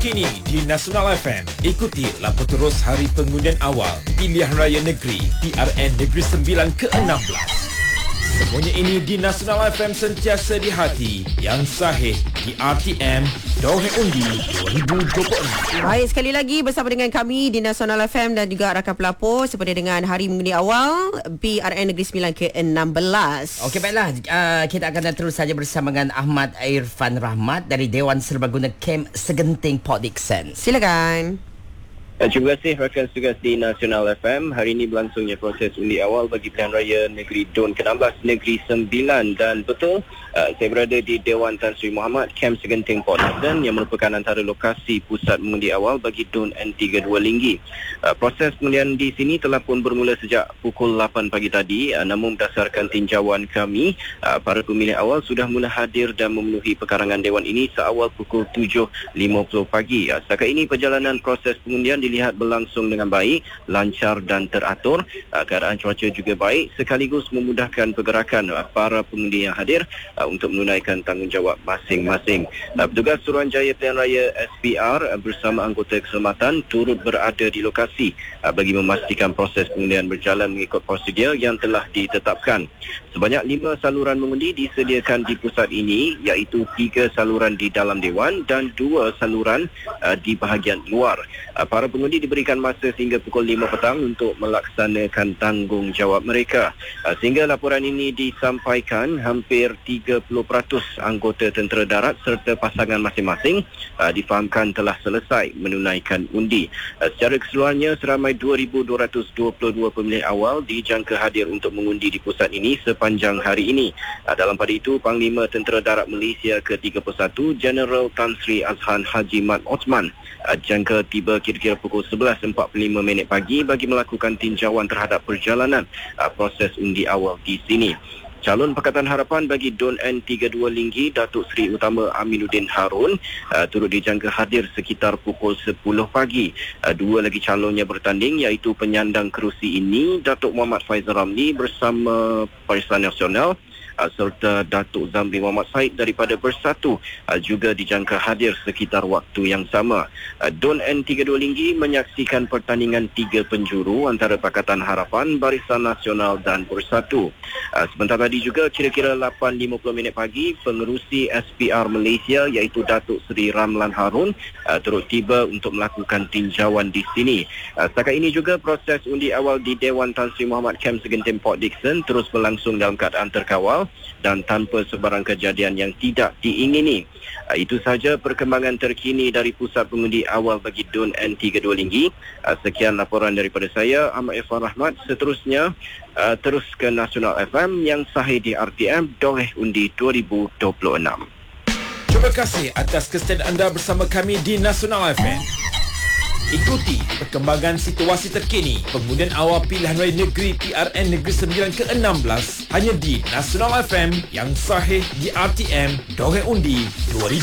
terkini di Nasional FM. Ikuti laporan terus hari pengundian awal Pilihan Raya Negeri PRN Negeri Sembilan ke-16. Semuanya ini di Nasional FM, sentiasa di hati, yang sahih di RTM, Dongeng Undi 2026. Baik, sekali lagi bersama dengan kami di Nasional FM dan juga rakan pelapor seperti dengan hari mengundi awal PRN Negeri Sembilan ke-16. Okey, baiklah. Kita akan terus saja bersama dengan Ahmad Irfan Rahmat dari Dewan Serbaguna Kem Segenting Port Dickson. Silakan. Terima kasih rakan tugas di Nasional FM. Hari ini berlangsungnya proses undi awal bagi Pilihan Raya Negeri DUN ke-16 Negeri Sembilan, dan betul saya berada di Dewan Tan Sri Muhammad Kem Segenting Port Dickson yang merupakan antara lokasi pusat mengundi awal bagi DUN N32 Linggi. Proses pengundian di sini telah pun bermula sejak pukul 8 pagi tadi, namun berdasarkan tinjauan kami, para pemilih awal sudah mula hadir dan memenuhi pekarangan Dewan ini seawal pukul 7.50 pagi. Setakat ini perjalanan proses pengundian dilihat berlangsung dengan baik, lancar dan teratur. Keadaan cuaca juga baik, sekaligus memudahkan pergerakan para pengundi yang hadir untuk menunaikan tanggungjawab masing-masing. Petugas Suruhanjaya Pilihan Raya SPR bersama anggota keselamatan turut berada di lokasi bagi memastikan proses pengundian berjalan mengikut prosedur yang telah ditetapkan. Sebanyak 5 saluran mengundi disediakan di pusat ini, iaitu 3 saluran di dalam Dewan dan 2 saluran di bahagian luar. Para pengundi diberikan masa sehingga pukul 5 petang untuk melaksanakan tanggungjawab mereka. Sehingga laporan ini disampaikan, hampir 30% anggota tentera darat serta pasangan masing-masing difahamkan telah selesai menunaikan undi. Secara keseluruhannya, seramai 2,222 pemilih awal dijangka hadir untuk mengundi di pusat ini sepanjang hari ini. Dalam pada itu, Panglima Tentera Darat Malaysia ke-31 Jeneral Tan Sri Azhan Haji Mat Osman jangka tiba kira-kira pukul 11.45 pagi bagi melakukan tinjauan terhadap perjalanan proses undi awal di sini. Calon Pakatan Harapan bagi DUN N32 Linggi, Datuk Seri Utama Aminuddin Harun, turut dijangka hadir sekitar pukul 10 pagi. 2 lagi calonnya bertanding, iaitu penyandang kerusi ini, Datuk Muhammad Faizal Ramli bersama Barisan Nasional, serta Datuk Zamri Muhammad Said daripada Bersatu juga dijangka hadir sekitar waktu yang sama. DUN N32 Linggi menyaksikan pertandingan 3 penjuru antara Pakatan Harapan, Barisan Nasional dan Bersatu. Sebentar tadi juga kira-kira 8.50 pagi, pengerusi SPR Malaysia iaitu Datuk Seri Ramlan Harun turut tiba untuk melakukan tinjauan di sini. Setakat ini juga proses undi awal di Dewan Tan Sri Muhammad Kem Segenting Port Dickson terus berlangsung dalam keadaan terkawal dan tanpa sebarang kejadian yang tidak diingini. Itu sahaja perkembangan terkini dari pusat pengundi awal bagi DUN N32 Linggi. Sekian laporan daripada saya, Ahmad Irfan Rahmat. Seterusnya terus ke Nasional FM yang sahih di RTM, Dongeng Undi 2026. Terima kasih atas kesediaan anda bersama kami di Nasional FM. Ikuti perkembangan situasi terkini pengundian awal Pilihan Raya Negeri PRN Negeri Sembilan ke-16 hanya di Nasional FM yang sahih di RTM, Dongeng Undi 2026.